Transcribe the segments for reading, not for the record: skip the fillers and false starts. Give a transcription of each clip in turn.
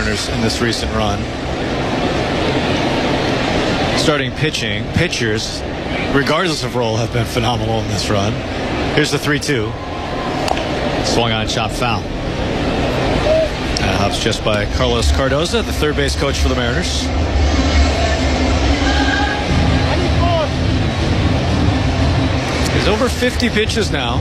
Mariners in this recent run. Starting pitchers, regardless of role, have been phenomenal in this run. Here's the 3-2. Swung on, chopped foul. That hops just by Carlos Cardoza, the third base coach for the Mariners. He's over 50 pitches now.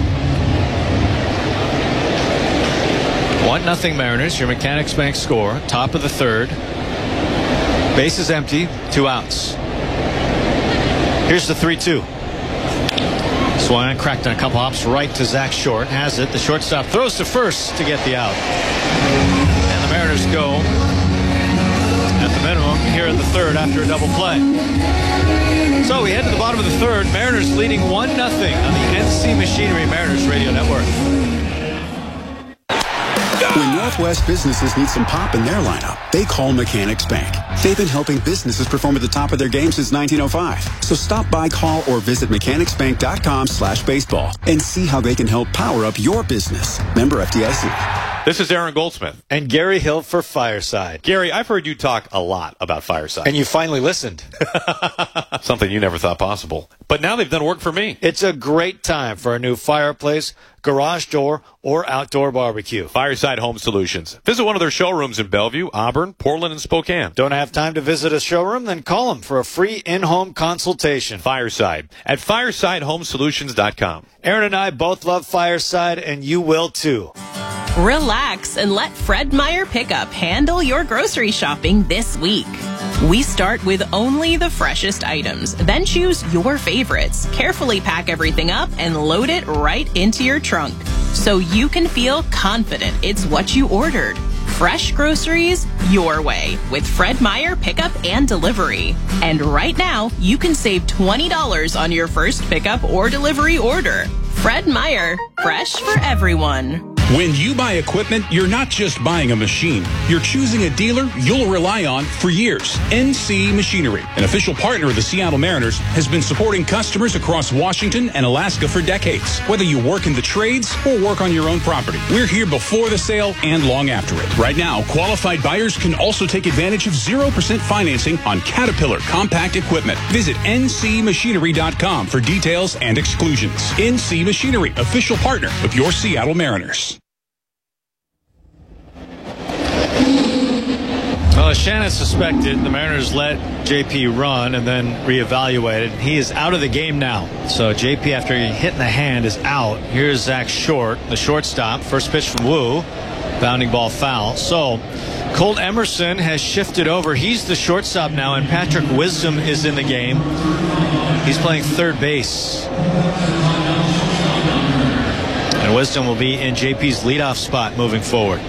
1-0 Mariners, your Mechanics Bank score. Top of the third. Base is empty, 2 outs. Here's the 3-2. Swung on, cracked on a couple hops right to Zach Short. Has it. The shortstop throws to first to get the out. And the Mariners go at the minimum here in the third after a double play. So we head to the bottom of the third. Mariners leading 1-0 on the NC Machinery Mariners Radio Network. When Northwest businesses need some pop in their lineup, they call Mechanics Bank. They've been helping businesses perform at the top of their game since 1905. So stop by, call, or visit mechanicsbank.com/baseball and see how they can help power up your business. Member FDIC. This is Aaron Goldsmith. And Gary Hill for Fireside. Gary, I've heard you talk a lot about Fireside. And you finally listened. Something you never thought possible. But now they've done work for me. It's a great time for a new fireplace, garage door, or outdoor barbecue. Fireside Home Solutions. Visit one of their showrooms in Bellevue, Auburn, Portland, and Spokane. Don't have time to visit a showroom? Then call them for a free in-home consultation. Fireside at firesidehomesolutions.com. Aaron and I both love Fireside, and you will too. Relax and let Fred Meyer Pickup handle your grocery shopping this week. We start with only the freshest items, then choose your favorites. Carefully pack everything up and load it right into your trunk so you can feel confident it's what you ordered. Fresh groceries your way with Fred Meyer Pickup and Delivery. And right now, you can save $20 on your first pickup or delivery order. Fred Meyer, fresh for everyone. When you buy equipment, you're not just buying a machine. You're choosing a dealer you'll rely on for years. NC Machinery, an official partner of the Seattle Mariners, has been supporting customers across Washington and Alaska for decades. Whether you work in the trades or work on your own property, we're here before the sale and long after it. Right now, qualified buyers can also take advantage of 0% financing on Caterpillar compact equipment. Visit ncmachinery.com for details and exclusions. NC Machinery, official partner of your Seattle Mariners. Well, as Shannon suspected, the Mariners let JP run and then reevaluated. He is out of the game now. So JP, after he hit in the hand, is out. Here's Zach Short, the shortstop. First pitch from Wu. Bounding ball foul. So Colt Emerson has shifted over. He's the shortstop now, and Patrick Wisdom is in the game. He's playing third base. And Wisdom will be in JP's leadoff spot moving forward.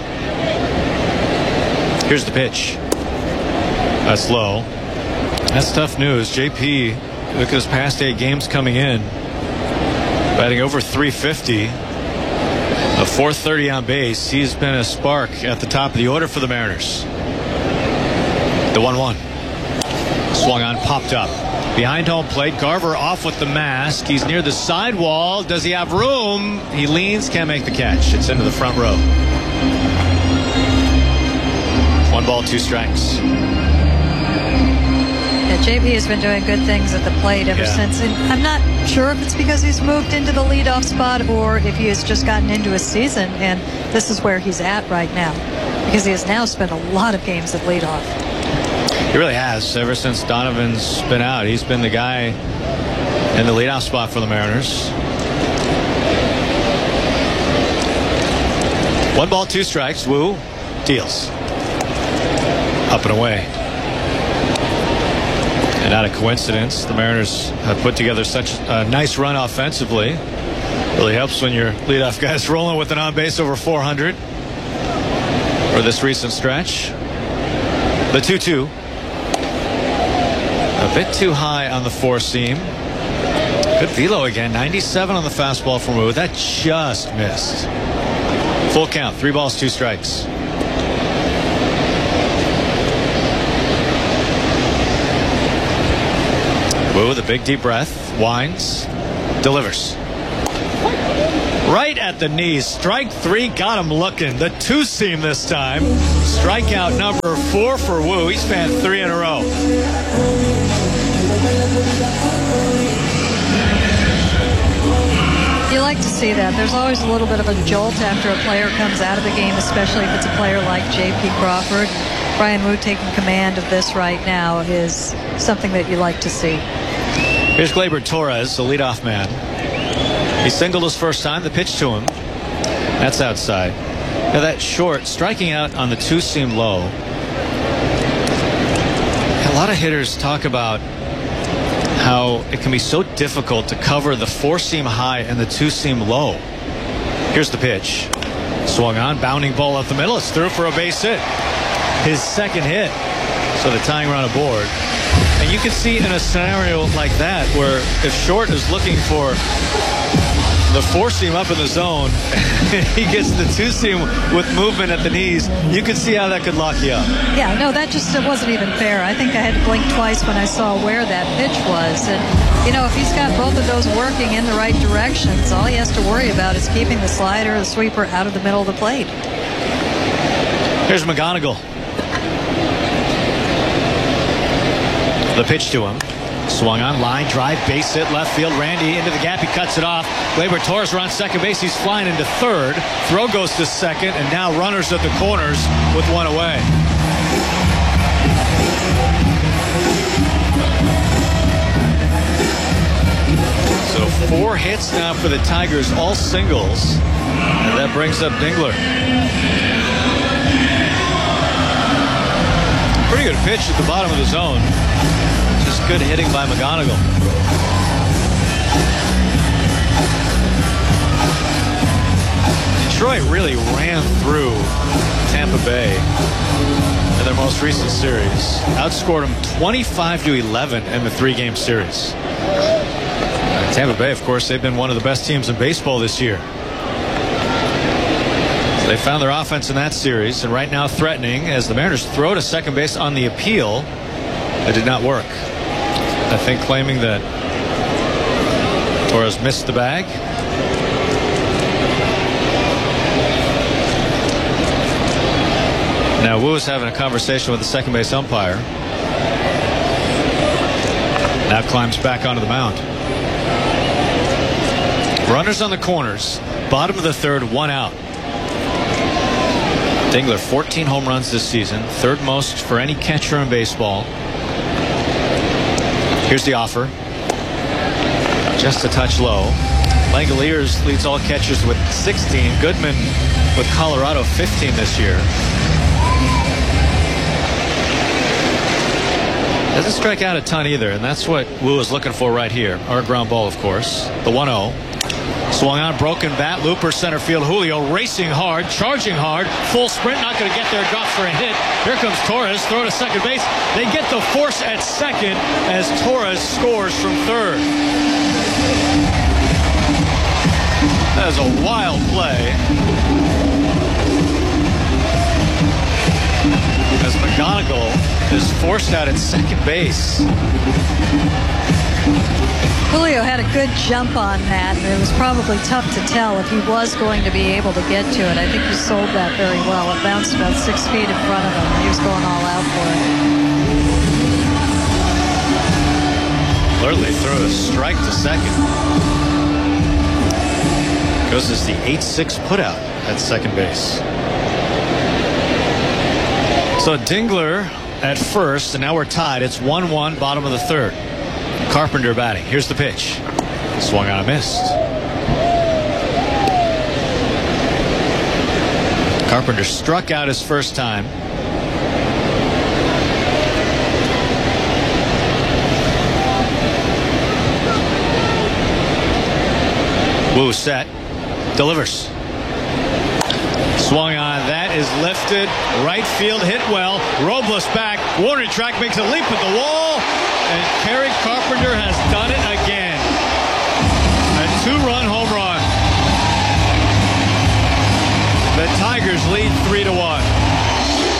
Here's the pitch. That's low. That's tough news. JP, look at his past 8 games coming in, batting over 350, a 430 on base. He's been a spark at the top of the order for the Mariners. The 1-1. Swung on, popped up. Behind home plate, Garver off with the mask. He's near the sidewall. Does he have room? He leans, can't make the catch. It's into the front row. 1 ball, 2 strikes. Yeah, JP has been doing good things at the plate ever since. And I'm not sure if it's because he's moved into the leadoff spot or if he has just gotten into his season, and this is where he's at right now, because he has now spent a lot of games at leadoff. He really has. Ever since Donovan's been out, he's been the guy in the leadoff spot for the Mariners. 1 ball, 2 strikes. Wu deals. Up and away. And not a coincidence, the Mariners have put together such a nice run offensively. Really helps when your leadoff guy's rolling with an on-base over 400 for this recent stretch. The 2-2. A bit too high on the 4-seam. Good velo again. 97 on the fastball from Wu. That just missed. Full count. 3 balls, 2 strikes. Wu with a big deep breath. Winds. Delivers. Right at the knees. Strike 3 got him looking. The two-seam this time. Strikeout number 4 for Woo. He's fanned 3 in a row. You like to see that. There's always a little bit of a jolt after a player comes out of the game, especially if it's a player like J.P. Crawford. Bryan Woo taking command of this right now is something that you like to see. Here's Gleyber Torres, the leadoff man. He singled his first time. The pitch to him. That's outside. Now that short, striking out on the two-seam low. A lot of hitters talk about how it can be so difficult to cover the four-seam high and the two-seam low. Here's the pitch. Swung on, bounding ball up the middle. It's through for a base hit. His second hit. So the tying run aboard. And you can see in a scenario like that where if Short is looking for the four-seam up in the zone, he gets the two-seam with movement at the knees, you can see how that could lock you up. Yeah, no, that just wasn't even fair. I think I had to blink twice when I saw where that pitch was. And, you know, if he's got both of those working in the right directions, all he has to worry about is keeping the slider, the sweeper out of the middle of the plate. Here's McGonigal. The pitch to him. Swung on, line drive, base hit, left field. Randy into the gap, he cuts it off. Gleyber Torres around second base, he's flying into third. Throw goes to second, and now runners at the corners with one away. So 4 hits now for the Tigers, all singles. And that brings up Dingler. Pretty good pitch at the bottom of the zone. Just good hitting by McGonigal. Detroit really ran through Tampa Bay in their most recent series. Outscored them 25-11 in the 3-game series. Tampa Bay, of course, they've been one of the best teams in baseball this year. So they found their offense in that series, and right now threatening as the Mariners throw to second base on the appeal. It did not work. I think claiming that Torres missed the bag. Now Woo is having a conversation with the second base umpire. Now climbs back onto the mound. Runners on the corners. Bottom of the third, 1 out. Dingler, 14 home runs this season. Third most for any catcher in baseball. Here's the offer. Just a touch low. Langoliers leads all catchers with 16. Goodman with Colorado 15 this year. Doesn't strike out a ton either, and that's what Woo is looking for right here. Our ground ball, of course. The 1-0. Swung on, broken bat, looper center field. Julio racing hard, charging hard, full sprint, not going to get there, drops for a hit. Here comes Torres, throw to second base. They get the force at second as Torres scores from third. That is a wild play. As McGonigal is forced out at second base. Julio had a good jump on that, and it was probably tough to tell if he was going to be able to get to it. I think he sold that very well. It bounced about 6 feet in front of him. He was going all out for it. Literally threw a strike to second. Goes as the 8-6 putout at second base. So Dingler at first, and now we're tied. It's 1-1, bottom of the third. Carpenter batting. Here's the pitch. Swung on, a missed. Carpenter struck out his first time. Woo set. Delivers. Swung on. That is lifted. Right field hit well. Robles back. Warning track makes a leap at the wall.